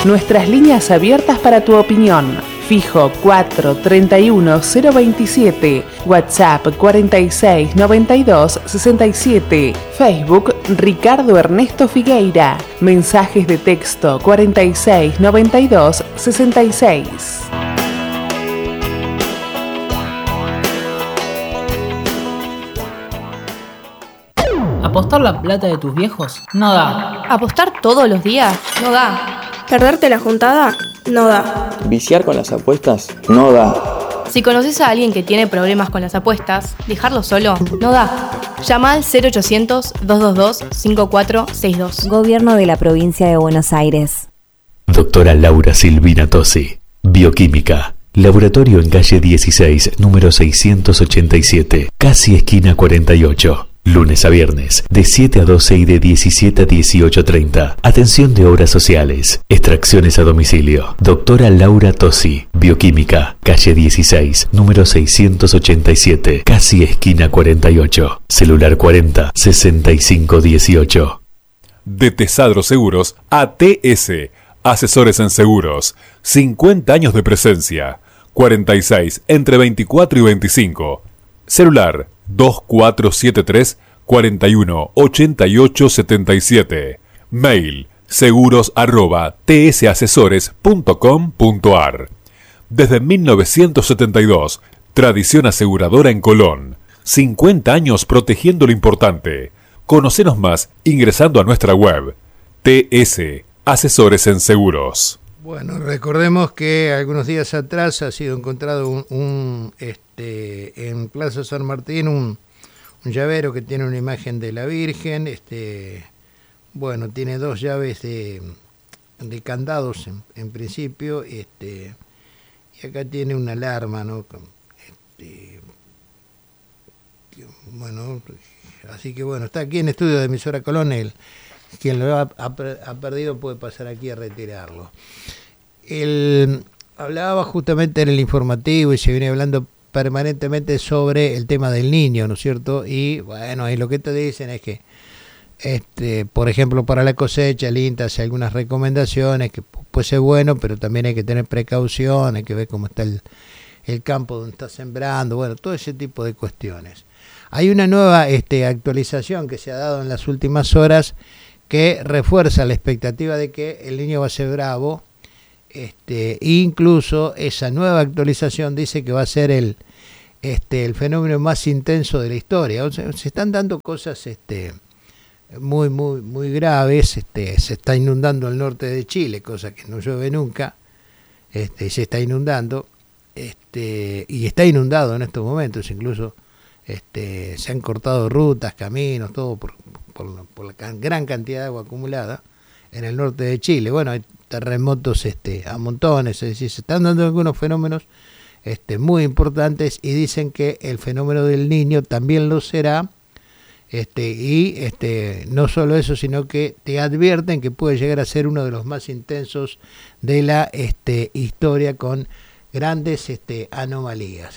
Nuestras líneas abiertas para tu opinión. Fijo 431 027, WhatsApp 46 92 67, Facebook Ricardo Ernesto Figueira, mensajes de texto 46 92 66. ¿Apostar la plata de tus viejos? No da. ¿Apostar todos los días? No da. ¿Perderte la juntada? No da. ¿Viciar con las apuestas? No da. Si conoces a alguien que tiene problemas con las apuestas, dejarlo solo no da. Llama al 0800-222-5462. Gobierno de la Provincia de Buenos Aires. Doctora Laura Silvina Tosi, Bioquímica. Laboratorio en calle 16, número 687, casi esquina 48. Lunes a viernes, de 7 a 12 y de 17 a 18:30. Atención de obras sociales. Extracciones a domicilio. Doctora Laura Tosi, Bioquímica, calle 16, número 687, casi esquina 48. Celular 40 65 18. De Tesadro Seguros ATS, asesores en seguros. 50 años de presencia. 46 entre 24 y 25. Celular 2473 41 88 77. Mail seguros@tsasesores.com.ar. Desde 1972, tradición aseguradora en Colón. 50 años protegiendo lo importante. Conocenos más ingresando a nuestra web TS Asesores en Seguros. Bueno, recordemos que algunos días atrás ha sido encontrado en Plaza San Martín un llavero que tiene una imagen de la Virgen, tiene 2 llaves de candados en principio, y acá tiene una alarma, ¿no? Así que está aquí en estudio de Emisora Colón. Quien lo ha perdido puede pasar aquí a retirarlo. Hablaba justamente en el informativo y se viene hablando permanentemente sobre el tema del niño, ¿no es cierto? Y ahí lo que te dicen es que, por ejemplo, para la cosecha, el INTA hace algunas recomendaciones que puede ser bueno, pero también hay que tener precaución, hay que ver cómo está el campo donde está sembrando, todo ese tipo de cuestiones. Hay una nueva actualización que se ha dado en las últimas horas que refuerza la expectativa de que el niño va a ser bravo. Incluso esa nueva actualización dice que va a ser el fenómeno más intenso de la historia. O sea, se están dando cosas muy, muy, muy graves. Se está inundando el norte de Chile, cosa que no llueve nunca. Se está inundando. Y está inundado en estos momentos. Incluso se han cortado rutas, caminos, todo por la gran cantidad de agua acumulada en el norte de Chile. Hay terremotos a montones, es decir, se están dando algunos fenómenos muy importantes, y dicen que el fenómeno del Niño también lo será, no solo eso, sino que te advierten que puede llegar a ser uno de los más intensos de la historia, con grandes anomalías.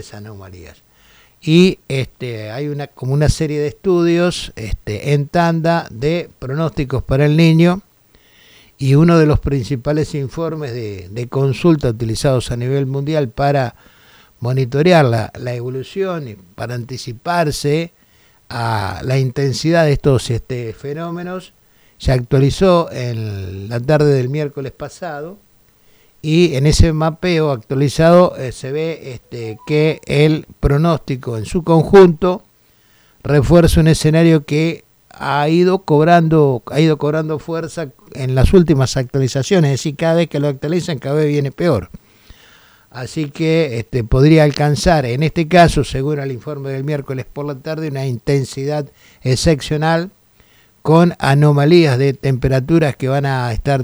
Y hay como una serie de estudios en tanda de pronósticos para el niño, y uno de los principales informes de consulta utilizados a nivel mundial para monitorear la evolución y para anticiparse a la intensidad de estos fenómenos se actualizó en la tarde del miércoles pasado. Y en ese mapeo actualizado se ve que el pronóstico en su conjunto refuerza un escenario que ha ido cobrando fuerza en las últimas actualizaciones, es decir, cada vez que lo actualizan cada vez viene peor. Así que podría alcanzar, en este caso, según el informe del miércoles por la tarde, una intensidad excepcional, con anomalías de temperaturas que van a estar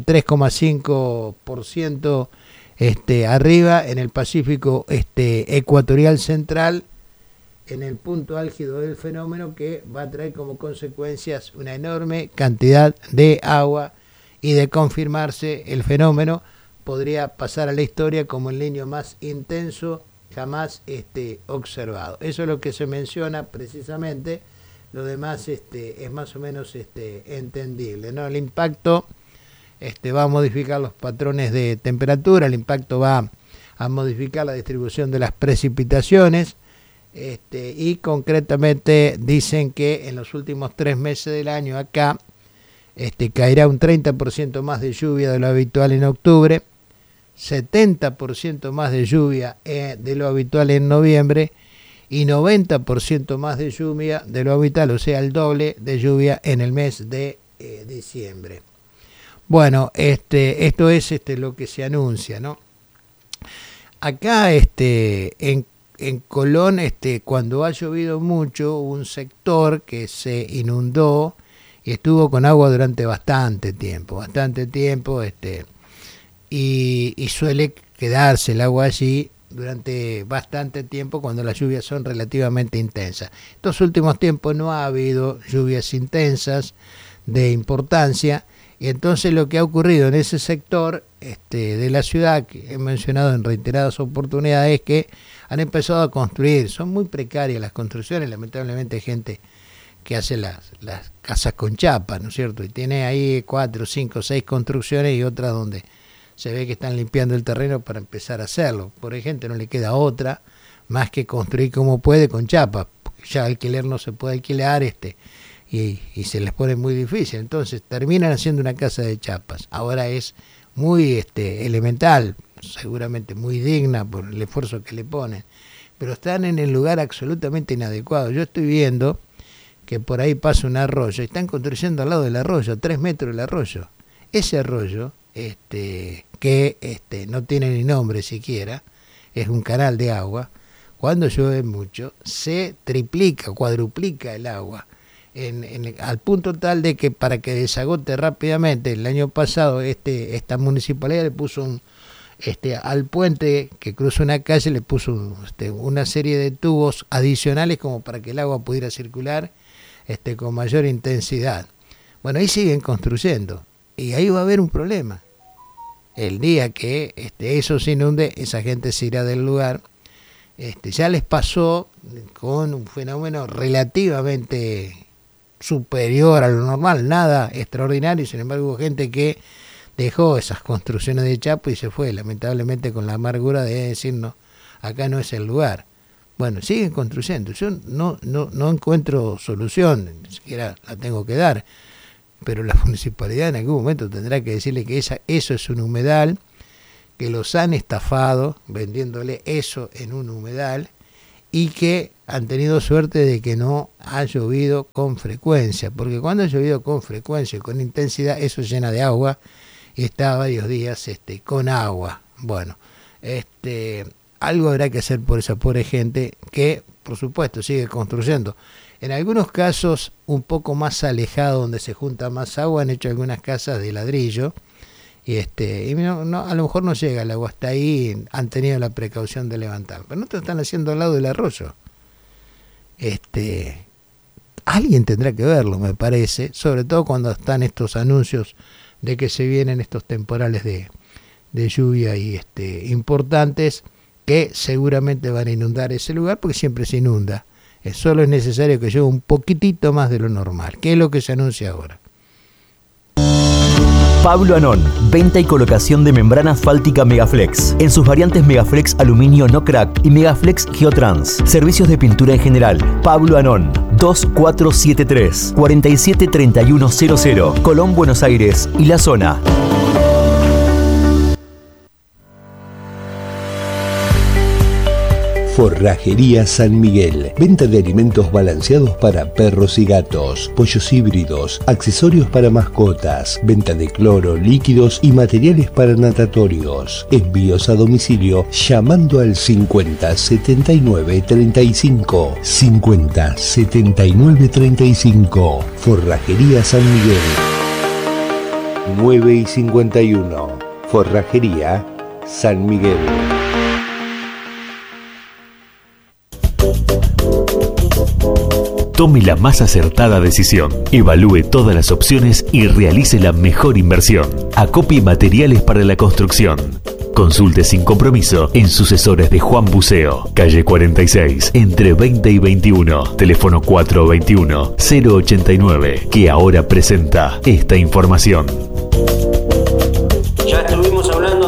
3,5% arriba en el Pacífico ecuatorial central, en el punto álgido del fenómeno, que va a traer como consecuencias una enorme cantidad de agua, y de confirmarse el fenómeno podría pasar a la historia como el Niño más intenso jamás observado. Eso es lo que se menciona precisamente. Lo demás es más o menos entendible, ¿no? El impacto va a modificar los patrones de temperatura, el impacto va a modificar la distribución de las precipitaciones, y concretamente dicen que en los últimos 3 meses del año acá caerá un 30% más de lluvia de lo habitual en octubre, 70% más de lluvia de lo habitual en noviembre y 90% más de lluvia de lo habitual, o sea, el doble de lluvia en el mes de diciembre. Bueno, esto es lo que se anuncia, ¿no? Acá en Colón, cuando ha llovido mucho, hubo un sector que se inundó y estuvo con agua durante bastante tiempo, y suele quedarse el agua allí durante bastante tiempo cuando las lluvias son relativamente intensas. Estos últimos tiempos no ha habido lluvias intensas de importancia, y entonces lo que ha ocurrido en ese sector de la ciudad, que he mencionado en reiteradas oportunidades, es que han empezado a construir. Son muy precarias las construcciones, lamentablemente hay gente que hace las casas con chapa, ¿no es cierto? Y tiene ahí 4, 5, 6 construcciones y otras donde se ve que están limpiando el terreno para empezar a hacerlo. Por ejemplo, no le queda otra más que construir como puede con chapa, porque ya alquiler no se puede alquilar, y se les pone muy difícil. Entonces terminan haciendo una casa de chapas. Ahora es muy elemental, seguramente muy digna por el esfuerzo que le ponen, pero están en el lugar absolutamente inadecuado. Yo estoy viendo que por ahí pasa un arroyo, y están construyendo al lado del arroyo, 3 metros del arroyo. Ese arroyo, que no tiene ni nombre siquiera, es un canal de agua, cuando llueve mucho, se triplica, cuadruplica el agua, al punto tal de que para que desagote rápidamente, el año pasado esta municipalidad le puso al puente que cruza una calle, le puso una serie de tubos adicionales como para que el agua pudiera circular con mayor intensidad. Bueno, ahí siguen construyendo y ahí va a haber un problema. El día que eso se inunde, esa gente se irá del lugar. Ya les pasó con un fenómeno relativamente superior a lo normal, nada extraordinario, sin embargo hubo gente que dejó esas construcciones de chapa y se fue, lamentablemente con la amargura de decirnos, acá no es el lugar. Bueno, siguen construyendo, yo no encuentro solución, ni siquiera la tengo que dar, pero la municipalidad en algún momento tendrá que decirle que eso es un humedal, que los han estafado vendiéndole eso en un humedal, y que han tenido suerte de que no ha llovido con frecuencia, porque cuando ha llovido con frecuencia y con intensidad, eso llena de agua y está varios días con agua. Bueno, algo habrá que hacer por esa pobre gente que, por supuesto, sigue construyendo. En algunos casos, un poco más alejado, donde se junta más agua, han hecho algunas casas de ladrillo, y a lo mejor no llega el agua hasta ahí, han tenido la precaución de levantar, pero no te están haciendo al lado del arroyo. Alguien tendrá que verlo, me parece, sobre todo cuando están estos anuncios de que se vienen estos temporales de lluvia y importantes, que seguramente van a inundar ese lugar, porque siempre se inunda. Solo es necesario que llueva un poquitito más de lo normal, que es lo que se anuncia ahora. Pablo Anón, venta y colocación de membrana asfáltica Megaflex, en sus variantes Megaflex Aluminio No Crack y Megaflex Geotrans. Servicios de pintura en general. Pablo Anón, 2473 473100, Colón, Buenos Aires y la zona. Forrajería San Miguel. Venta de alimentos balanceados para perros y gatos, pollos híbridos, accesorios para mascotas, venta de cloro, líquidos y materiales para natatorios. Envíos a domicilio llamando al 50 79 35. 50 79 35. Forrajería San Miguel. 9:51. Forrajería San Miguel. Tome la más acertada decisión. Evalúe todas las opciones y realice la mejor inversión. Acopie materiales para la construcción. Consulte sin compromiso en Sucesores de Juan Buceo, calle 46, entre 20 y 21, teléfono 421-089, que ahora presenta esta información.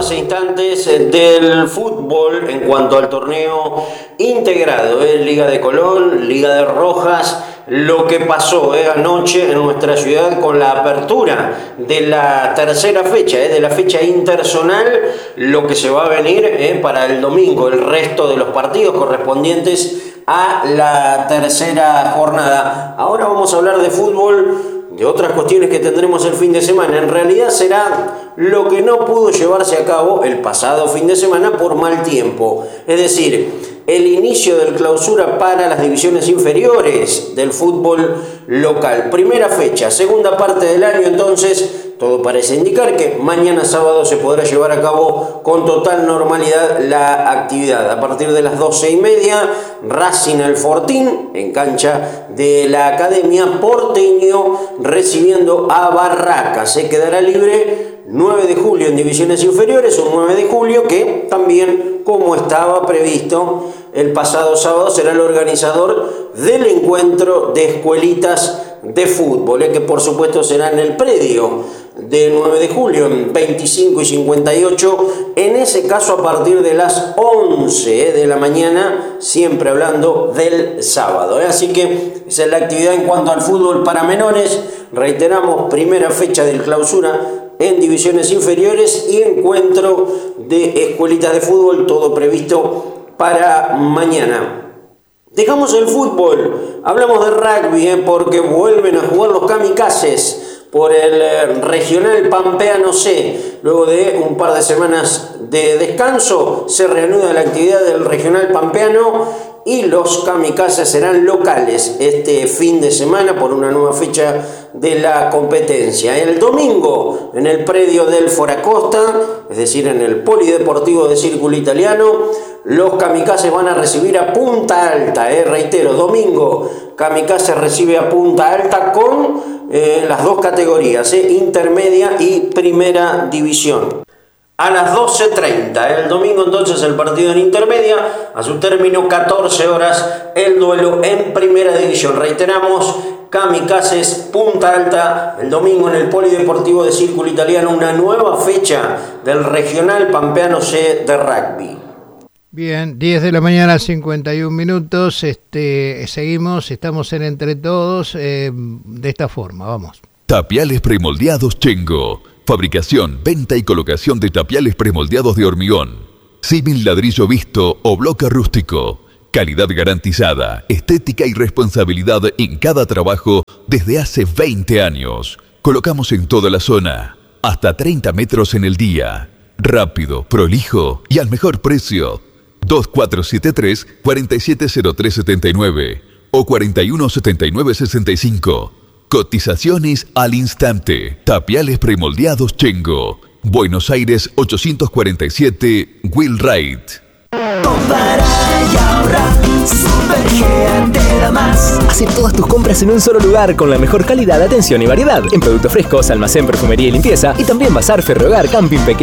últimos instantes del fútbol en cuanto al torneo integrado, Liga de Colón, Liga de Rojas, lo que pasó anoche en nuestra ciudad con la apertura de la tercera fecha, de la fecha interzonal, lo que se va a venir para el domingo, el resto de los partidos correspondientes a la tercera jornada. Ahora vamos a hablar de fútbol, de otras cuestiones que tendremos el fin de semana. En realidad será lo que no pudo llevarse a cabo el pasado fin de semana por mal tiempo. Es decir, el inicio del clausura para las divisiones inferiores del fútbol local. Primera fecha, segunda parte del año, entonces todo parece indicar que mañana sábado se podrá llevar a cabo con total normalidad la actividad. A partir de las 12:30, Racing El Fortín en cancha de la Academia, Porteño recibiendo a Barracas. Se quedará libre 9 de julio en divisiones inferiores, un 9 de julio que también, como estaba previsto el pasado sábado, será el organizador del encuentro de escuelitas de fútbol, que por supuesto será en el predio de 9 de julio, en 25 y 58, en ese caso a partir de las 11 de la mañana, siempre hablando del sábado. Así que esa es la actividad en cuanto al fútbol para menores. Reiteramos, primera fecha del clausura en divisiones inferiores y encuentro de escuelitas de fútbol, todo previsto para mañana. Dejamos el fútbol, hablamos de rugby, porque vuelven a jugar los kamikazes por el regional pampeano C. Luego de un par de semanas de descanso, se reanuda la actividad del regional pampeano y los kamikazes serán locales este fin de semana por una nueva fecha de la competencia. El domingo, en el predio del Foracosta, es decir, en el Polideportivo de Círculo Italiano, los kamikazes van a recibir a Punta Alta. Reitero, domingo, kamikazes recibe a Punta Alta con las dos categorías, intermedia y primera división. A las 12:30, el domingo entonces el partido en intermedia, a su término 14 horas el duelo en primera división. Reiteramos, kamikazes Punta Alta, el domingo en el Polideportivo de Círculo Italiano, una nueva fecha del regional pampeano C de rugby. Bien, 10 de la mañana, 51 minutos, seguimos, estamos en Entre Todos, de esta forma, vamos. Tapiales premoldeados Chengo. Fabricación, venta y colocación de tapiales premoldeados de hormigón, símil ladrillo visto o bloque rústico. Calidad garantizada, estética y responsabilidad en cada trabajo desde hace 20 años. Colocamos en toda la zona, hasta 30 metros en el día. Rápido, prolijo y al mejor precio. 2473-470379 o 417965. Cotizaciones al instante. Tapiales premoldeados Chengo. Buenos Aires 847, Wheelwright. Compara y ahorra, Super te da más. Hace todas tus compras en un solo lugar con la mejor calidad, atención y variedad. En productos frescos, almacén, perfumería y limpieza. Y también bazar, ferrohogar, camping, pequeño